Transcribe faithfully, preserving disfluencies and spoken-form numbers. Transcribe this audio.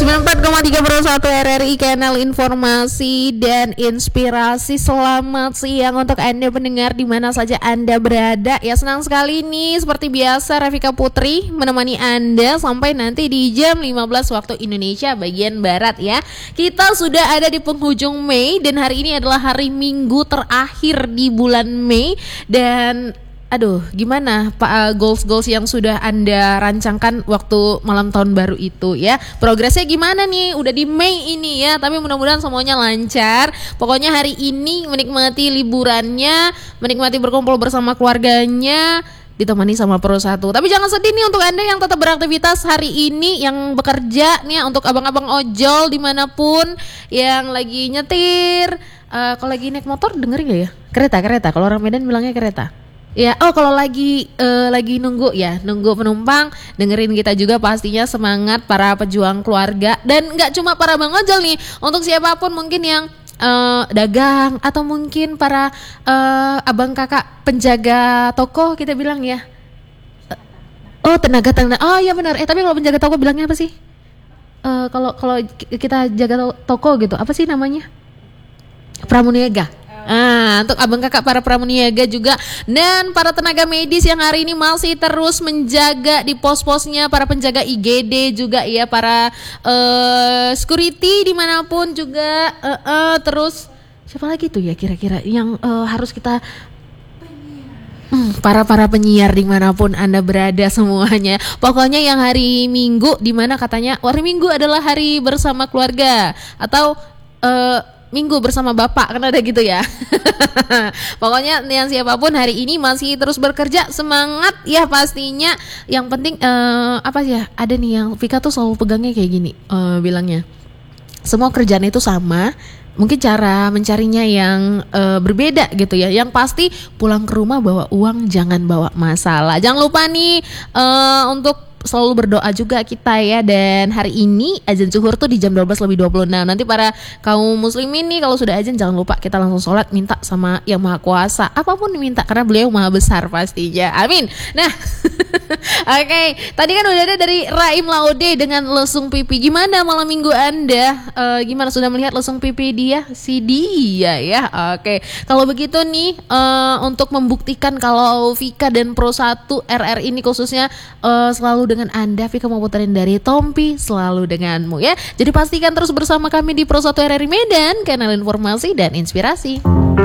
sembilan puluh empat koma tiga Pro satu R R I, kanal informasi dan inspirasi. Selamat siang untuk Anda pendengar di mana saja Anda berada. Ya, senang sekali nih seperti biasa Rafika Putri menemani Anda sampai nanti di jam lima belas waktu Indonesia bagian Barat ya. Kita sudah ada di penghujung Mei dan hari ini adalah hari Minggu terakhir di bulan Mei. Dan aduh, gimana Pak, uh, goals-goals yang sudah Anda rancangkan waktu malam tahun baru itu ya? Progresnya gimana nih? Udah di Mei ini ya, tapi mudah-mudahan semuanya lancar. Pokoknya hari ini menikmati liburannya, menikmati berkumpul bersama keluarganya, ditemani sama Pro satu. Tapi jangan sedih nih untuk Anda yang tetap beraktivitas hari ini, yang bekerja nih, untuk abang-abang ojol dimanapun yang lagi nyetir. Uh, kalau lagi naik motor dengerin gak ya? Kereta, kereta. Kalau orang Medan bilangnya kereta. Ya, oh kalau lagi uh, lagi nunggu ya, nunggu penumpang, dengerin kita juga pastinya. Semangat para pejuang keluarga. Dan gak cuma para bang ojol nih, untuk siapapun mungkin yang uh, dagang, atau mungkin para uh, abang kakak penjaga toko kita bilang ya. Uh, oh tenaga tenaga, oh iya benar. Eh tapi kalau penjaga toko bilangnya apa sih? Uh, kalau kalau kita jaga toko gitu, apa sih namanya? Pramuniaga. Ah, untuk abang kakak para pramuniaga juga, dan para tenaga medis yang hari ini masih terus menjaga di pos-posnya, para penjaga I G D juga ya, para uh, security dimanapun juga, uh, uh, terus siapa lagi tuh ya kira-kira yang uh, harus kita Hmm, para para penyiar dimanapun Anda berada semuanya. Pokoknya yang hari Minggu, dimana katanya hari Minggu adalah hari bersama keluarga, atau uh, Minggu bersama Bapak, kan ada gitu ya. Pokoknya yang siapapun hari ini masih terus bekerja, semangat ya pastinya. Yang penting uh, apa sih ya, ada nih yang Vika tuh selalu pegangnya kayak gini, uh, bilangnya semua kerjaan itu sama, mungkin cara mencarinya yang uh, berbeda gitu ya. Yang pasti pulang ke rumah bawa uang, jangan bawa masalah. Jangan lupa nih uh, untuk selalu berdoa juga kita ya. Dan hari ini azan zuhur tuh di jam dua belas lebih dua puluh enam. Nanti para kaum muslimin nih kalau sudah azan jangan lupa kita langsung sholat, minta sama yang maha kuasa, apapun diminta karena beliau maha besar pastinya, amin. Nah oke, okay. Tadi kan udah ada dari Raim Laude dengan lesung pipi. Gimana malam minggu Anda? Uh, gimana, sudah melihat lesung pipi dia? Si dia ya. Oke, okay. Kalau begitu nih uh, untuk membuktikan kalau Vika dan Pro satu R R ini khususnya uh, selalu dengan Anda, Vika mau puterin dari Tompi Selalu Denganmu ya. Jadi pastikan terus bersama kami di Pro satu R R I Medan, kanal informasi dan inspirasi.